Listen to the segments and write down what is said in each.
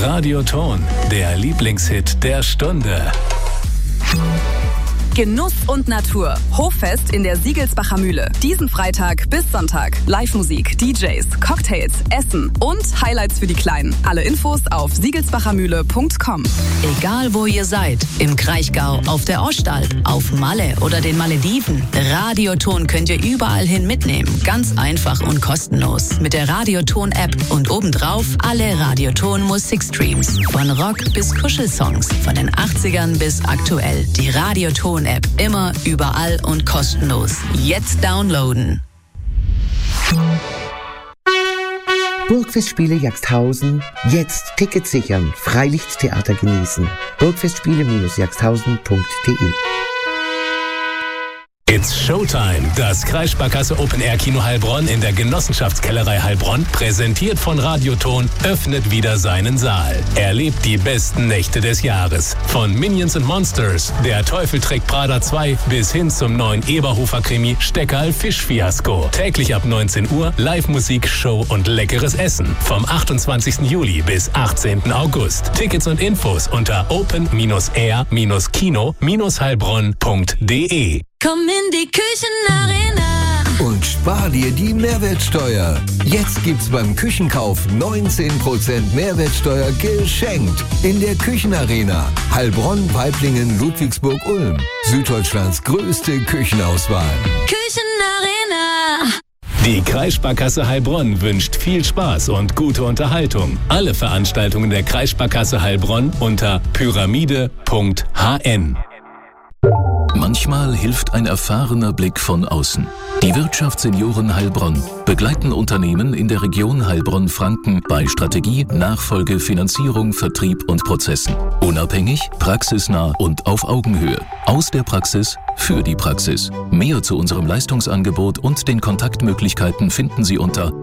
Radioton, der Lieblingshit der Stunde. Genuss und Natur. Hoffest in der Siegelsbacher Mühle. Diesen Freitag bis Sonntag. Live-Musik, DJs, Cocktails, Essen und Highlights für die Kleinen. Alle Infos auf siegelsbachermühle.com. Egal wo ihr seid, im Kraichgau, auf der Ostalb, auf Malle oder den Malediven, Radioton könnt ihr überall hin mitnehmen. Ganz einfach und kostenlos. Mit der Radioton-App und obendrauf alle Radioton-Musikstreams. Von Rock bis Kuschelsongs, von den 80ern bis aktuell. Die Radioton-App. Immer, überall und kostenlos. Jetzt downloaden. Burgfestspiele Jagsthausen. Jetzt Tickets sichern. Freilichttheater genießen. Burgfestspiele-jagsthausen.de. It's Showtime. Das Kreissparkasse Open Air Kino Heilbronn in der Genossenschaftskellerei Heilbronn, präsentiert von Radioton, öffnet wieder seinen Saal. Erlebt die besten Nächte des Jahres. Von Minions & Monsters, Der Teufel trägt Prada 2 bis hin zum neuen Eberhofer-Krimi Steckerl Fischfiasko. Täglich ab 19 Uhr Live-Musik, Show und leckeres Essen. Vom 28. Juli bis 18. August. Tickets und Infos unter open-air-kino-heilbronn.de. Komm in die Küchenarena und spar dir die Mehrwertsteuer. Jetzt gibt's beim Küchenkauf 19% Mehrwertsteuer geschenkt. In der Küchenarena. Heilbronn, Weiblingen, Ludwigsburg, Ulm. Süddeutschlands größte Küchenauswahl. Küchenarena. Die Kreissparkasse Heilbronn wünscht viel Spaß und gute Unterhaltung. Alle Veranstaltungen der Kreissparkasse Heilbronn unter pyramide.hn. Manchmal hilft ein erfahrener Blick von außen. Die Wirtschaftssenioren Heilbronn begleiten Unternehmen in der Region Heilbronn-Franken bei Strategie, Nachfolge, Finanzierung, Vertrieb und Prozessen. Unabhängig, praxisnah und auf Augenhöhe. Aus der Praxis für die Praxis. Mehr zu unserem Leistungsangebot und den Kontaktmöglichkeiten finden Sie unter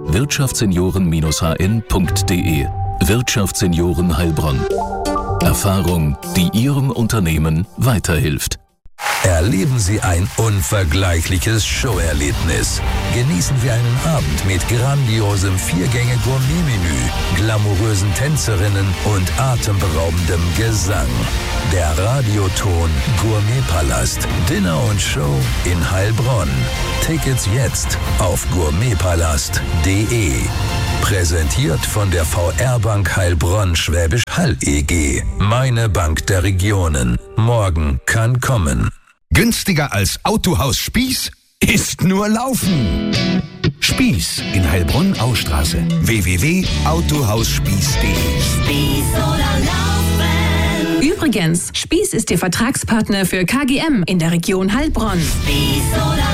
wirtschaftssenioren-hn.de. Wirtschaftssenioren Heilbronn. Erfahrung, die Ihrem Unternehmen weiterhilft. Erleben Sie ein unvergleichliches Showerlebnis. Genießen Sie einen Abend mit grandiosem 4-Gänge-Gourmet-Menü, glamourösen Tänzerinnen und atemberaubendem Gesang. Der Radioton Gourmetpalast. Dinner und Show in Heilbronn. Tickets jetzt auf gourmetpalast.de. Präsentiert von der VR-Bank Heilbronn Schwäbisch Hall EG. Meine Bank der Regionen. Morgen kann kommen. Günstiger als Autohaus Spieß ist nur Laufen. Spieß in Heilbronn-Ausstraße. www.autohausspieß.de. Spieß oder Laufen. Übrigens, Spieß ist Ihr Vertragspartner für KGM in der Region Heilbronn. Spieß oder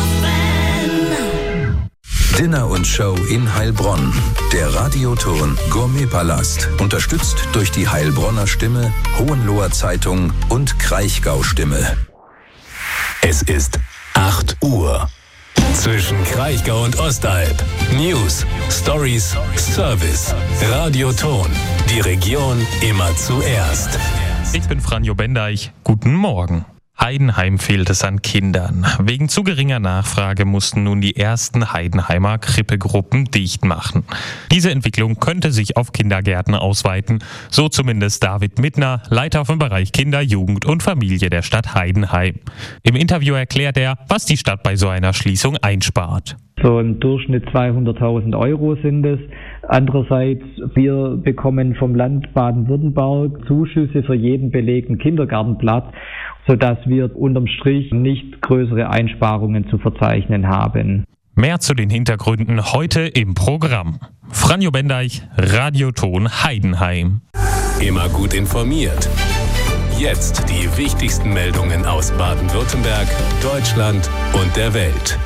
Laufen. Dinner und Show in Heilbronn. Der Radioton Gourmetpalast. Unterstützt durch die Heilbronner Stimme, Hohenloher Zeitung und Kraichgau Stimme. Es ist 8 Uhr. Zwischen Kraichgau und Ostalb. News, Stories, Service. Radioton. Die Region immer zuerst. Ich bin Franjo Bendeich. Guten Morgen. Heidenheim fehlt es an Kindern. Wegen zu geringer Nachfrage mussten nun die ersten Heidenheimer Krippegruppen dicht machen. Diese Entwicklung könnte sich auf Kindergärten ausweiten, so zumindest David Mittner, Leiter vom Bereich Kinder, Jugend und Familie der Stadt Heidenheim. Im Interview erklärt er, was die Stadt bei so einer Schließung einspart. So im Durchschnitt 200.000 Euro sind es. Andererseits, wir bekommen vom Land Baden-Württemberg Zuschüsse für jeden belegten Kindergartenplatz, sodass wir unterm Strich nicht größere Einsparungen zu verzeichnen haben. Mehr zu den Hintergründen heute im Programm. Franjo Bendeich, Radioton Heidenheim. Immer gut informiert. Jetzt die wichtigsten Meldungen aus Baden-Württemberg, Deutschland und der Welt.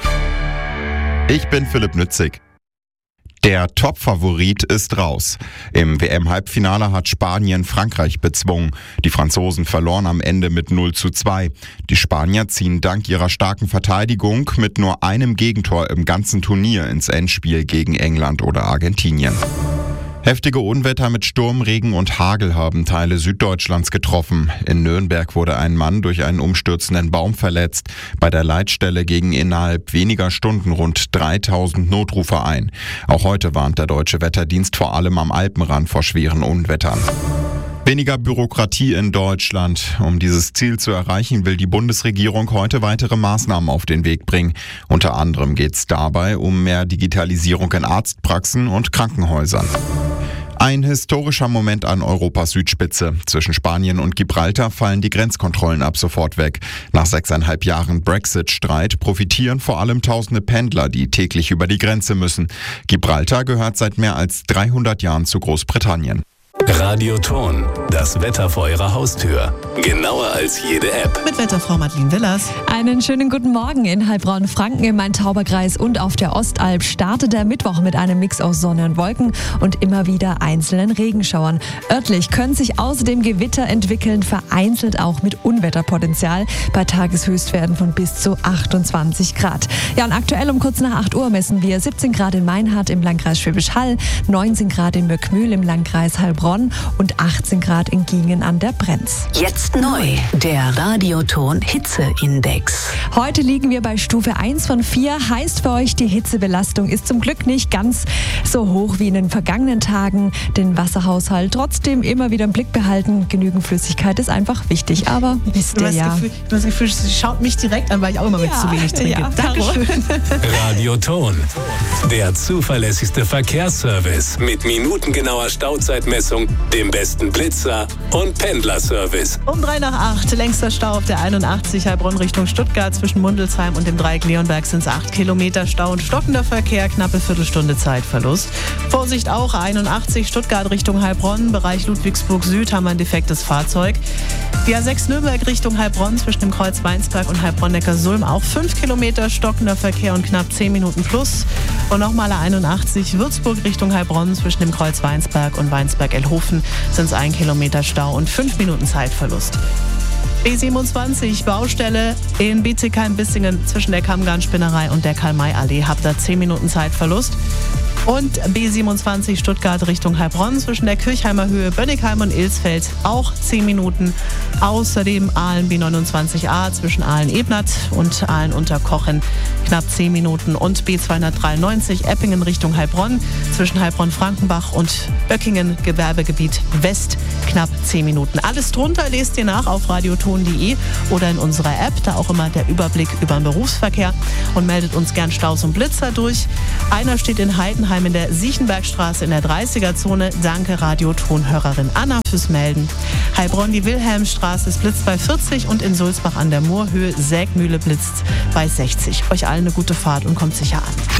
Ich bin Philipp Nützig. Der Top-Favorit ist raus. Im WM-Halbfinale hat Spanien Frankreich bezwungen. Die Franzosen verloren am Ende mit 0:2. Die Spanier ziehen dank ihrer starken Verteidigung mit nur einem Gegentor im ganzen Turnier ins Endspiel gegen England oder Argentinien. Heftige Unwetter mit Sturm, Regen und Hagel haben Teile Süddeutschlands getroffen. In Nürnberg wurde ein Mann durch einen umstürzenden Baum verletzt. Bei der Leitstelle gingen innerhalb weniger Stunden rund 3000 Notrufe ein. Auch heute warnt der Deutsche Wetterdienst vor allem am Alpenrand vor schweren Unwettern. Weniger Bürokratie in Deutschland. Um dieses Ziel zu erreichen, will die Bundesregierung heute weitere Maßnahmen auf den Weg bringen. Unter anderem geht es dabei um mehr Digitalisierung in Arztpraxen und Krankenhäusern. Ein historischer Moment an Europas Südspitze. Zwischen Spanien und Gibraltar fallen die Grenzkontrollen ab sofort weg. Nach 6,5 Jahren Brexit-Streit profitieren vor allem tausende Pendler, die täglich über die Grenze müssen. Gibraltar gehört seit mehr als 300 Jahren zu Großbritannien. Radioton, das Wetter vor Ihrer Haustür. Genauer als jede App. Mit Wetterfrau Madeline Willers. Einen schönen guten Morgen in Heilbronn, Franken, im Main-Tauber-Kreis und auf der Ostalb startet der Mittwoch mit einem Mix aus Sonne und Wolken und immer wieder einzelnen Regenschauern. Örtlich können sich außerdem Gewitter entwickeln, vereinzelt auch mit Unwetterpotenzial bei Tageshöchstwerten von bis zu 28 Grad. Ja, und aktuell um kurz nach 8 Uhr messen wir 17 Grad in Meinhardt im Landkreis Schwäbisch Hall, 19 Grad in Möckmühl im Landkreis Heilbronn und 18 Grad in Gingen an der Brenz. Jetzt neu, der Radioton Hitzeindex. Heute liegen wir bei Stufe 1 von 4. Heißt für euch, die Hitzebelastung ist zum Glück nicht ganz so hoch wie in den vergangenen Tagen. Den Wasserhaushalt trotzdem immer wieder im Blick behalten. Genügend Flüssigkeit ist einfach wichtig, aber wisst ihr ja. Ich habe das Gefühl, sie schaut mich direkt an, weil ich auch immer mit zu wenig trinke. Ja, Dankeschön. Radioton, der zuverlässigste Verkehrsservice mit minutengenauer Stauzeitmessung, dem besten Blitzer und Pendlerservice. Um 7:03, längster Stau auf der 81 Heilbronn Richtung Stuttgart. Zwischen Mundelsheim und dem Dreieck Leonberg sind es 8 Kilometer Stau und stockender Verkehr, knappe Viertelstunde Zeitverlust. Vorsicht auch, 81 Stuttgart Richtung Heilbronn, Bereich Ludwigsburg Süd haben wir ein defektes Fahrzeug. Die A6 Nürnberg Richtung Heilbronn zwischen dem Kreuz Weinsberg und Heilbronn-Neckarsulm auch 5 Kilometer stockender Verkehr und knapp 10 Minuten plus. Und nochmal A81 Würzburg Richtung Heilbronn zwischen dem Kreuz Weinsberg und Weinsberg-Elhofen sind es 1 Kilometer Stau und 5 Minuten Zeitverlust. B27 Baustelle in Bietigheim-Bissingen zwischen der Kammgarn-Spinnerei und der Karl-May-Allee. Habt ihr 10 Minuten Zeitverlust. Und B27 Stuttgart Richtung Heilbronn zwischen der Kirchheimer Höhe, Bönnigheim und Ilsfeld auch 10 Minuten. Außerdem Aalen B29a zwischen Aalen-Ebnat und Aalen-Unterkochen knapp 10 Minuten. Und B293 Eppingen Richtung Heilbronn zwischen Heilbronn-Frankenbach und Böckingen Gewerbegebiet West knapp 10 Minuten. Alles drunter lest ihr nach auf radioton.de oder in unserer App, da auch immer der Überblick über den Berufsverkehr, und meldet uns gern Staus und Blitzer durch. Einer steht in Heidenheim in der Siechenbergstraße in der 30er-Zone. Danke Radioton-Hörerin Anna fürs Melden. Heilbronn die Wilhelmstraße, es blitzt bei 40 und in Sulzbach an der Moorhöhe Sägmühle blitzt bei 60. Euch allen eine gute Fahrt und kommt sicher an.